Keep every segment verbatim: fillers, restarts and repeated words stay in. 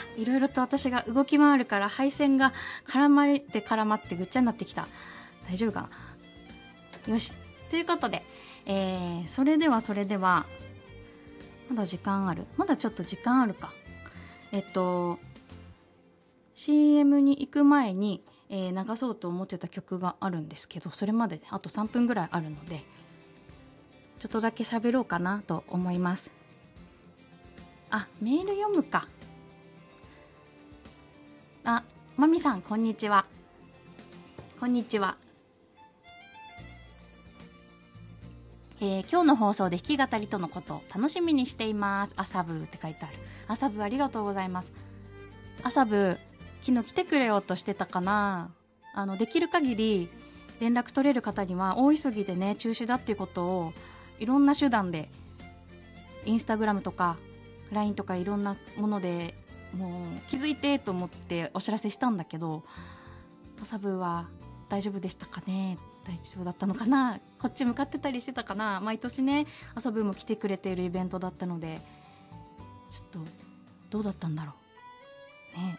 いろいろと私が動き回るから配線が絡まって絡まってぐっちゃになってきた。大丈夫かな。よし、ということで、えー、それではそれではまだ時間あるまだちょっと時間あるか。えっと シーエム に行く前に、えー、流そうと思ってた曲があるんですけど、それまであとさんぷんぐらいあるのでちょっとだけ喋ろうかなと思います。あ、メール読むか。あ、まみさんこんにちは。こんにちは。えー、今日の放送で弾き語りとのことを楽しみにしています。朝ブーって書いてある。朝ブーありがとうございます。朝ブー昨日来てくれようとしてたかな。あのできる限り連絡取れる方には大急ぎでね中止だっていうことをいろんな手段でインスタグラムとか ライン とかいろんなものでもう気づいてと思ってお知らせしたんだけど、朝ブーは大丈夫でしたかね。大丈夫だったのかな。こっち向かってたりしてたかな。毎年ね朝ブーも来てくれているイベントだったのでちょっとどうだったんだろうね。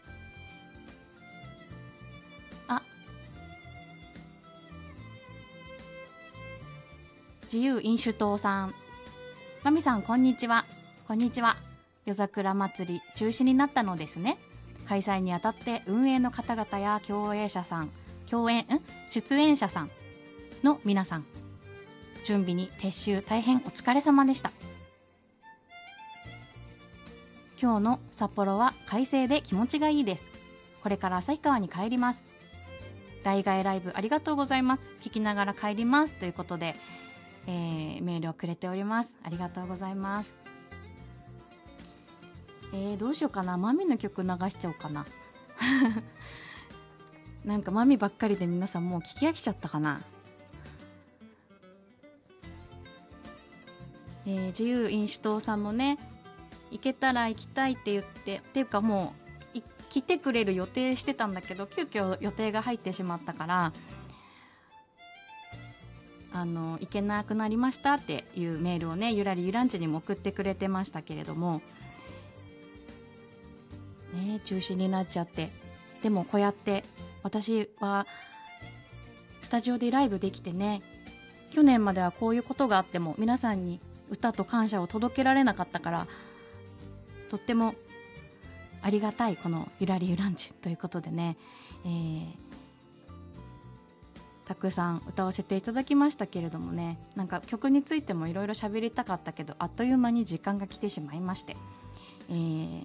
あ、自由飲酒党さん、まみさんこんにちは。こんにちは。夜桜祭り中止になったのですね。開催にあたって運営の方々や共演者さん共演ん出演者さんの皆さん、準備に撤収大変お疲れ様でした。今日の札幌は快晴で気持ちがいいです。これから旭川に帰ります。代替ライブありがとうございます。聞きながら帰りますということで、えー、メールをくれております。ありがとうございます。えー、どうしようかな。マミの曲流しちゃおうかななんかマミばっかりで皆さんもう聞き飽きちゃったかな。えー、自由飲酒党さんもね行けたら行きたいって言ってっていうかもう来てくれる予定してたんだけど急遽予定が入ってしまったからあの行けなくなりましたっていうメールをねゆらりゆらんちにも送ってくれてましたけれどもね、中止になっちゃって、でもこうやって私はスタジオでライブできてね、去年まではこういうことがあっても皆さんに歌と感謝を届けられなかったからとってもありがたいこのゆらりゆらんちということでね、えー、たくさん歌わせていただきましたけれどもね、なんか曲についてもいろいろ喋りたかったけどあっという間に時間が来てしまいまして、えー、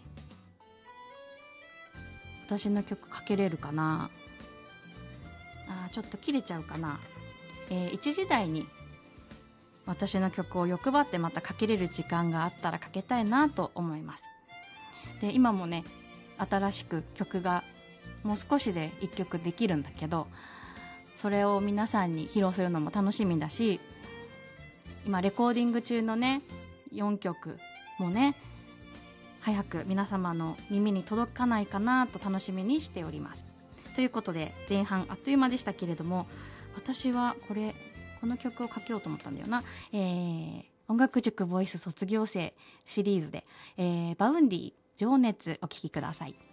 私の曲かけれるかなあ。ちょっと切れちゃうかな、えー、いちじ台に私の曲を欲張ってまたかけれる時間があったらかけたいなと思います。で今もね新しく曲がもう少しでいっきょくできるんだけど、それを皆さんに披露するのも楽しみだし、今レコーディング中のねよんきょくもね早く皆様の耳に届かないかなと楽しみにしております。ということで前半あっという間でしたけれども、私はこれこの曲をかけようと思ったんだよな、えー、音楽塾ボイス卒業生シリーズで、えー、バウンディ情熱お聴きください。